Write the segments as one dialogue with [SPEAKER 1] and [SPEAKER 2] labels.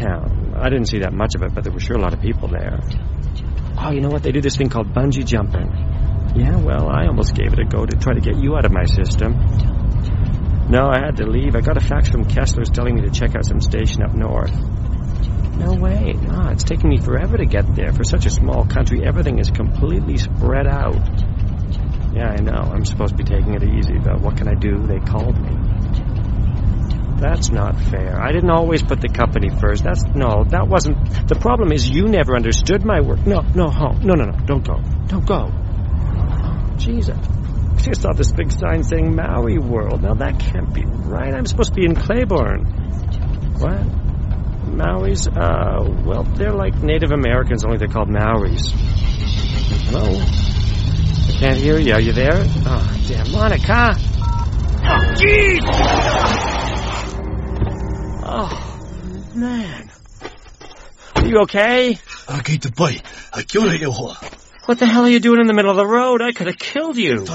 [SPEAKER 1] town. I didn't see that much of it, but there were sure a lot of people there. Oh, you know what? They do this thing called bungee jumping. Yeah, well, I almost gave it a go to try to get you out of my system. No, I had to leave. I got a fax from Kessler's telling me to check out some station up north. No way. No, it's taking me forever to get there. For such a small country, everything is completely spread out. Yeah, I know. I'm supposed to be taking it easy, but what can I do? They called me. That's not fair. I didn't always put the company first. That wasn't... The problem is you never understood my work. No, don't go. Don't go. Oh, Jesus. I just saw this big sign saying Maui World. Now, that can't be right. I'm supposed to be in Claiborne. What? Maoris? Well, they're like Native Americans, only they're called Maoris. Hello? I can't hear you. Are you there? Oh, damn. Monica! Oh, jeez! Oh, man. Are you okay? What the hell are you doing in the middle of the road? I could have killed you.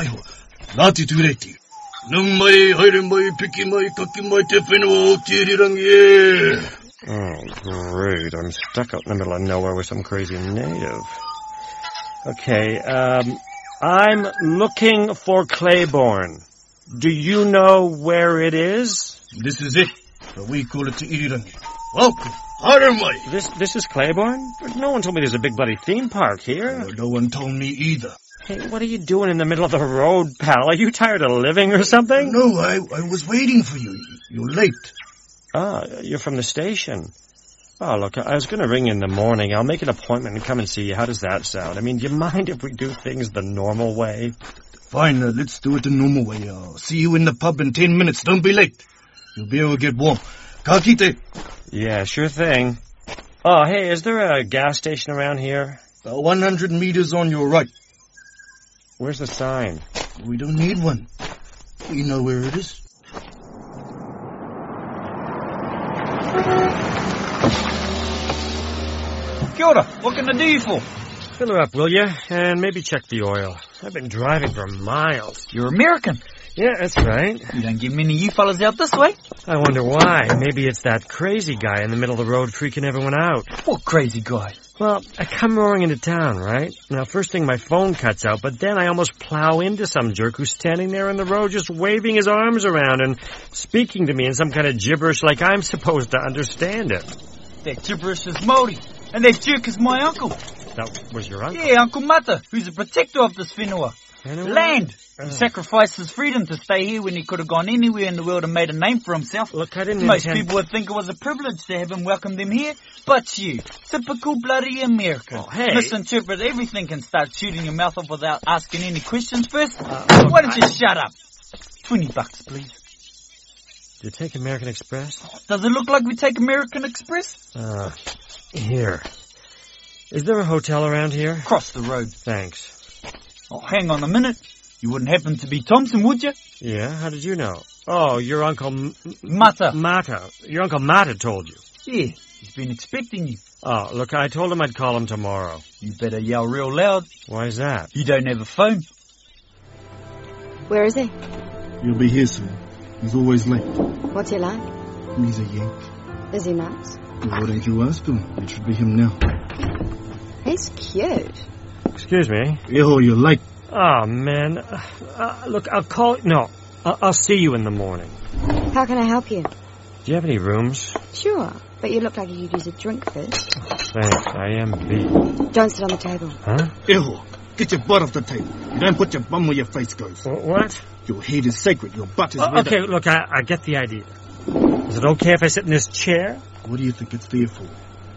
[SPEAKER 1] Oh, great. I'm stuck out in the middle of nowhere with some crazy native. Okay, I'm looking for Claiborne. Do you know where it is?
[SPEAKER 2] This is it. We call it Irirangi. Welcome. Haramai.
[SPEAKER 1] This is Claiborne? No one told me there's a big bloody theme park here.
[SPEAKER 2] No one told me either.
[SPEAKER 1] Hey, what are you doing in the middle of the road, pal? Are you tired of living or something?
[SPEAKER 2] No, I was waiting for you. You're late.
[SPEAKER 1] Ah, you're from the station. Oh, look, I was going to ring you in the morning. I'll make an appointment and come and see you. How does that sound? I mean, do you mind if we do things the normal way?
[SPEAKER 2] Fine, let's do it the normal way. I'll see you in the pub in 10 minutes. Don't be late. You'll be able to get warm. Kakite.
[SPEAKER 1] Yeah, sure thing. Oh, hey, is there a gas station around here?
[SPEAKER 2] 100 meters on your right.
[SPEAKER 1] Where's the sign?
[SPEAKER 2] We don't need one. We know where it is.
[SPEAKER 3] Kia ora. What can I do you for?
[SPEAKER 1] Fill her up, will you? And maybe check the oil. I've been driving for miles.
[SPEAKER 3] You're American.
[SPEAKER 1] Yeah, that's right.
[SPEAKER 3] You don't get many you fellas out this way.
[SPEAKER 1] I wonder why. Maybe it's that crazy guy in the middle of the road freaking everyone out.
[SPEAKER 3] What crazy guy?
[SPEAKER 1] Well, I come roaring into town, right? Now, first thing my phone cuts out, but then I almost plow into some jerk who's standing there in the road just waving his arms around and speaking to me in some kind of gibberish like I'm supposed to understand it.
[SPEAKER 3] That gibberish is Māori, and that jerk is my uncle.
[SPEAKER 1] That was your uncle?
[SPEAKER 3] Yeah, Uncle Mata, who's a protector of this whenua. Land. He sacrificed his freedom to stay here when he could have gone anywhere in the world and made a name for himself.
[SPEAKER 1] Look, I didn't
[SPEAKER 3] Most people would think it was a privilege to have him welcome them here, but you, typical bloody American, misinterpret everything and start shooting your mouth off without asking any questions first. Why don't you shut up? $20, please.
[SPEAKER 1] Do you take American Express?
[SPEAKER 3] Does it look like we take American Express?
[SPEAKER 1] Here. Is there a hotel around here?
[SPEAKER 3] Across the road.
[SPEAKER 1] Thanks.
[SPEAKER 3] Oh, hang on a minute. You wouldn't happen to be Thompson, would you?
[SPEAKER 1] Yeah, how did you know? Oh, your Uncle
[SPEAKER 3] Mata.
[SPEAKER 1] Mata. Your Uncle Mata told you.
[SPEAKER 3] Yeah, he's been expecting you.
[SPEAKER 1] Oh, look, I told him I'd call him tomorrow.
[SPEAKER 3] You better yell real loud.
[SPEAKER 1] Why is that?
[SPEAKER 3] You don't have a phone.
[SPEAKER 4] Where is he?
[SPEAKER 2] He'll be here soon. He's always late.
[SPEAKER 4] What's he like?
[SPEAKER 2] He's a Yank.
[SPEAKER 4] Is he nice?
[SPEAKER 2] Why don't you ask him? It should be him now.
[SPEAKER 4] He's cute.
[SPEAKER 1] Excuse me?
[SPEAKER 2] Eho, you're late.
[SPEAKER 1] Oh, man. Look, I'll call... No, I'll see you in the morning.
[SPEAKER 4] How can I help you?
[SPEAKER 1] Do you have any rooms?
[SPEAKER 4] Sure, but you look like you could use a drink first.
[SPEAKER 1] Thanks, I am beat.
[SPEAKER 4] Don't sit on the table.
[SPEAKER 1] Huh?
[SPEAKER 2] Eho, get your butt off the table. You don't put your bum where your face goes.
[SPEAKER 1] What?
[SPEAKER 2] Your head is sacred. Your butt is red.
[SPEAKER 1] Okay, look, I get the idea. Is it okay if I sit in this chair?
[SPEAKER 2] What do you think it's there for?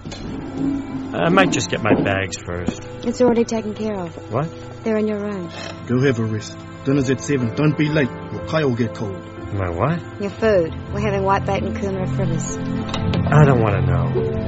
[SPEAKER 1] I might just get my bags first.
[SPEAKER 4] It's already taken care of.
[SPEAKER 1] What?
[SPEAKER 4] They're in your room.
[SPEAKER 2] Go have a rest. Dinner's at 7. Don't be late. Your kai will get cold.
[SPEAKER 1] My what?
[SPEAKER 4] Your food. We're having whitebait and kumara fritters.
[SPEAKER 1] I don't want to know.